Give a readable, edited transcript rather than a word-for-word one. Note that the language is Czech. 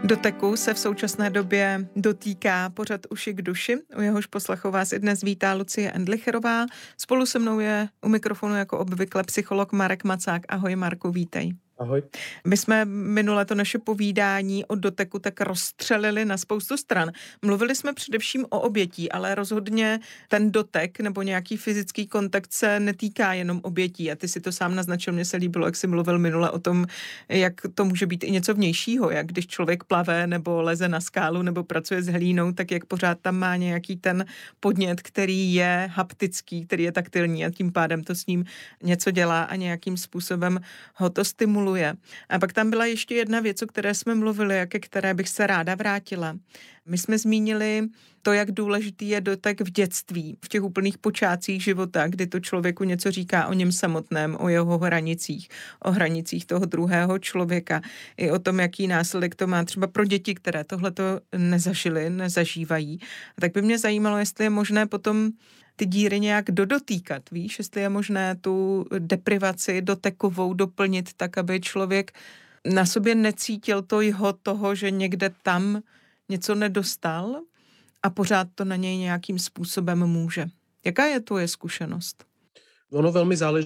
Doteku se v současné době dotýká pořad Uši k duši. U jehož poslechu vás i dnes vítá Lucie Endlicherová. Spolu se mnou je u mikrofonu jako obvykle psycholog Marek Macák. Ahoj Marku, vítej. Ahoj. My jsme minule to naše povídání o doteku tak rozstřelili na spoustu stran. Mluvili jsme především o obětí, ale rozhodně ten dotek nebo nějaký fyzický kontakt se netýká jenom obětí. A ty si to sám naznačil, mně se líbilo, jak jsi mluvil minule o tom, jak to může být i něco vnějšího, jak když člověk plave nebo leze na skálu nebo pracuje s hlínou, tak jak pořád tam má nějaký ten podnět, který je haptický, který je taktilní a tím pádem to s ním něco dělá a nějakým způsobem ho to stimuluje. A pak tam byla ještě jedna věc, o které jsme mluvili a ke které bych se ráda vrátila. My jsme zmínili to, jak důležitý je dotek v dětství, v těch úplných počátcích života, kdy to člověku něco říká o něm samotném, o jeho hranicích, o hranicích toho druhého člověka, i o tom, jaký následek to má třeba pro děti, které tohleto nezažily, nezažívají. A tak by mě zajímalo, jestli je možné potom ty díry nějak dodotýkat, víš, jestli je možné tu deprivaci dotekovou doplnit tak, aby člověk na sobě necítil toho, že někde tam něco nedostal a pořád to na něj nějakým způsobem může. Jaká je tvoje zkušenost? Ono velmi záleží